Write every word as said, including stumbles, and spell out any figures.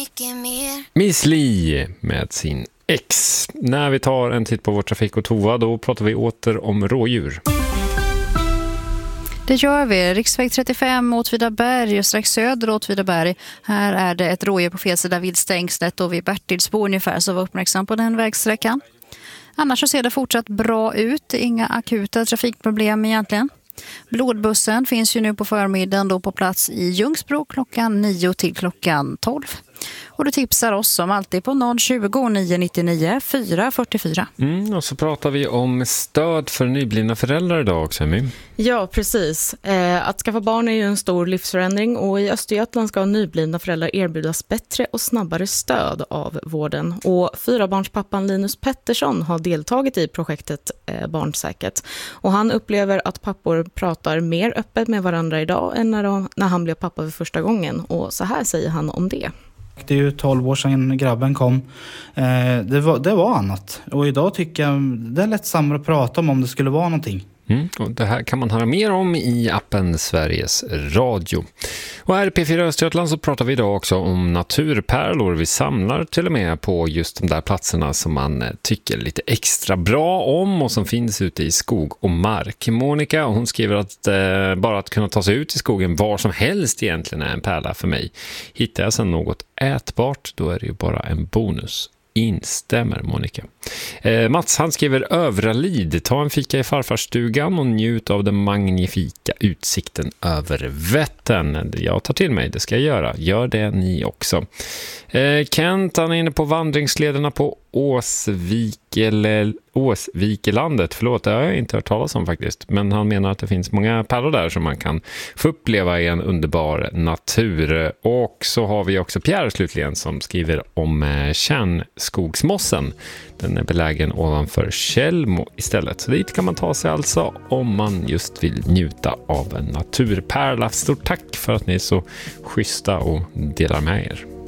mycket mer. Miss Li med sin ex. När vi tar en titt på vår trafik och tova, då pratar vi åter om rådjur. Det gör vi. Riksväg trettiofem Åtvidaberg och strax söder Åtvidaberg. Här är det ett rådjur på fel sida vid stängslet och vid Bertilsbo ungefär, så var uppmärksam på den vägsträckan. Annars så ser det fortsatt bra ut. Inga akuta trafikproblem egentligen. Blodbussen finns ju nu på förmiddagen då på plats i Ljungsbro klockan nio till klockan tolv. Och du tipsar oss som alltid på noll tjugo nio nittionio fyra fyrtiofyra. Mm, och så pratar vi om stöd för nyblivna föräldrar idag också, Emmy. Ja, precis. Eh, att skaffa barn är ju en stor livsförändring och i Östergötland ska nyblivna föräldrar erbjudas bättre och snabbare stöd av vården. Och fyrabarnspappan Linus Pettersson har deltagit i projektet eh, Barnsäkert. Och han upplever att pappor pratar mer öppet med varandra idag än när, de, när han blev pappa för första gången. Och så här säger han om det. Det är ju tolv år sedan grabben kom. Eh, det, var, det var annat. Och idag tycker jag det är lättsammare att prata om om det skulle vara någonting. Mm, och det här kan man höra mer om i appen Sveriges Radio. Och här i P fyra Östergötland så pratar vi idag också om naturpärlor. Vi samlar till och med på just de där platserna som man tycker lite extra bra om och som finns ute i skog och mark. Monica, hon skriver att eh, bara att kunna ta sig ut i skogen var som helst egentligen är en pärla för mig. Hittar jag sedan något ätbart, då är det ju bara en bonus. Instämmer Monica. Eh, Mats han skriver Övralid, ta en fika i farfarstugan och njut av den magnifika utsikten över Vättern. Jag tar till mig, det ska jag göra. Gör det ni också. Eh, Kent han är inne på vandringslederna på Åsvikel, Åsvikelandet. Förlåt, det har jag inte hört talas om faktiskt. Men han menar att det finns många pärlor där som man kan få uppleva i en underbar natur. Och så har vi också Pierre slutligen som skriver om eh, Kärnskogsmossen. Den är belägen ovanför Källmo istället. Så dit kan man ta sig alltså om man just vill njuta av en naturpärla. Stort tack för att ni är så schyssta och delar med er.